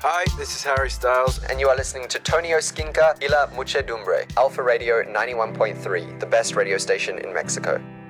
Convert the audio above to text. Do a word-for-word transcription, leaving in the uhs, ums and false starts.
Hi, this is Harry Styles, and you are listening to Tonio Skinka y La Muchedumbre, Alpha Radio ninety-one point three, the best radio station in Mexico.